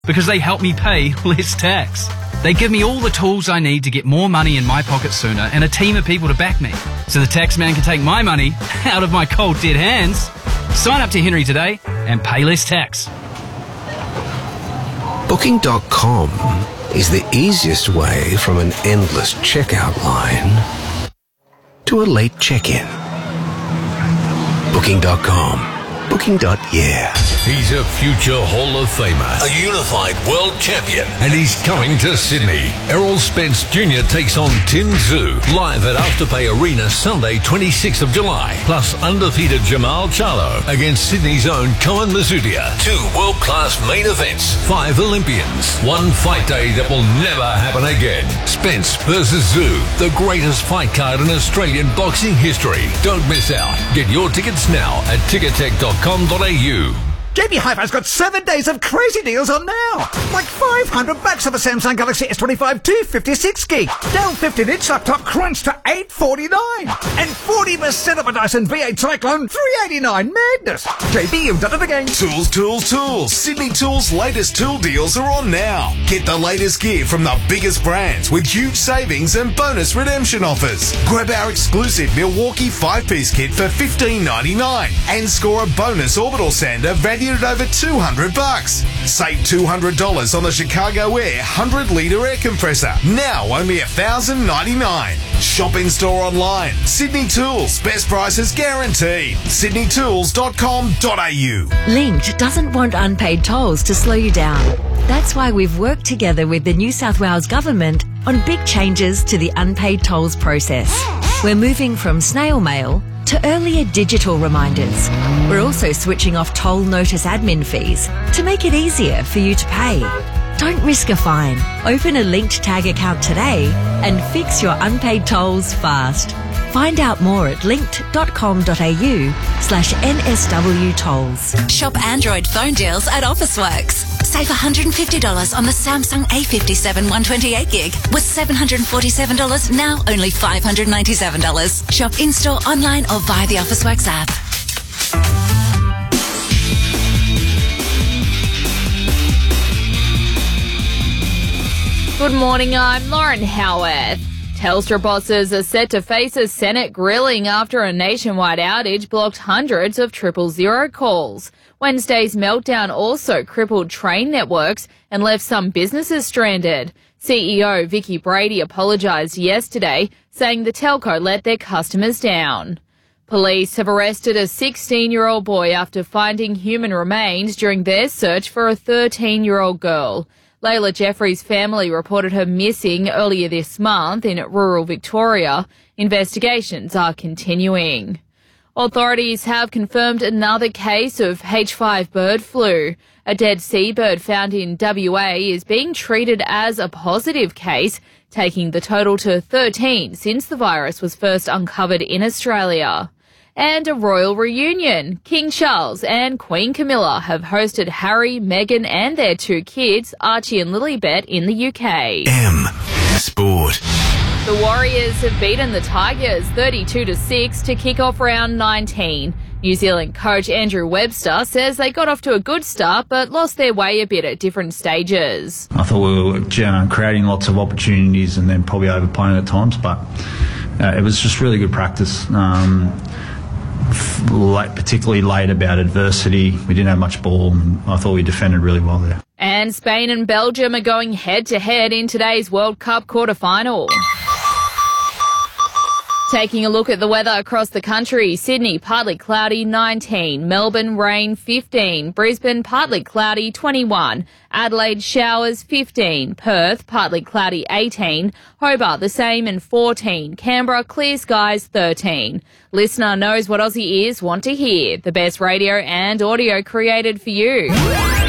because they help me pay less tax. They give me all the tools I need to get more money in my pocket sooner and a team of people to back me, so the tax man can take my money out of my cold, dead hands. Sign up to Henry today and pay less tax. Booking.com is the easiest way from an endless checkout line to a late check-in. Booking.com. Booking.yeah. He's a future Hall of Famer, a unified world champion, and he's coming to Sydney. Errol Spence Jr. takes on Tin Tszyu live at Afterpay Arena Sunday, 26th of July. Plus undefeated Jamal Charlo against Sydney's own Koen Mazudia. 2 world-class main events, 5 Olympians, 1 fight day that will never happen again. Spence versus Tszyu, the greatest fight card in Australian boxing history. Don't miss out. Get your tickets now at tickettech.com.au. JB Hi-Fi's got 7 days of crazy deals on now. Like $500 off a Samsung Galaxy S25 256 gig. Dell 15-inch laptop crunch to $849. And 40% off a Dyson V8 Cyclone $389. Madness. JB, you've done it again. Tools, tools, tools. Sydney Tools' latest tool deals are on now. Get the latest gear from the biggest brands with huge savings and bonus redemption offers. Grab our exclusive Milwaukee 5-piece kit for $15.99 and score a bonus orbital sander valued at over $200. Save $200 on the Chicago Air 100-litre air compressor. Now only $1,099. Shop in store online. Sydney Tools. Best prices guaranteed. sydneytools.com.au. Linked doesn't want unpaid tolls to slow you down. That's why we've worked together with the New South Wales Government on big changes to the unpaid tolls process. We're moving from snail mail to earlier digital reminders. We're also switching off toll notice admin fees to make it easier for you to pay. Don't risk a fine. Open a Linked Tag account today and fix your unpaid tolls fast. Find out more at linked.com.au/NSW tolls. Shop Android phone deals at Officeworks. Save $150 on the Samsung A57 128GB with $747, now only $597. Shop in-store, online or via the Officeworks app. Good morning, I'm Lauren Howarth. Telstra bosses are set to face a Senate grilling after a nationwide outage blocked hundreds of 000 calls. Wednesday's meltdown also crippled train networks and left some businesses stranded. CEO Vicky Brady apologised yesterday, saying the telco let their customers down. Police have arrested a 16-year-old boy after finding human remains during their search for a 13-year-old girl. Layla Jeffrey's family reported her missing earlier this month in rural Victoria. Investigations are continuing. Authorities have confirmed another case of H5 bird flu. A dead seabird found in WA is being treated as a positive case, taking the total to 13 since the virus was first uncovered in Australia. And a royal reunion. King Charles and Queen Camilla have hosted Harry, Meghan and their 2 kids, Archie and Lilibet, in the UK. M Sport. The Warriors have beaten the Tigers 32-6 to kick off round 19. New Zealand coach Andrew Webster says they got off to a good start but lost their way a bit at different stages. I thought we were creating lots of opportunities and then probably overplaying at times, but it was just really good practice. Particularly late about adversity. We didn't have much ball, and I thought we defended really well there. And Spain and Belgium are going head-to-head in today's World Cup quarter-final. Taking a look at the weather across the country, Sydney partly cloudy 19, Melbourne rain 15, Brisbane partly cloudy 21, Adelaide showers 15, Perth partly cloudy 18, Hobart the same and 14, Canberra clear skies 13. Listener knows what Aussie ears want to hear, the best radio and audio created for you.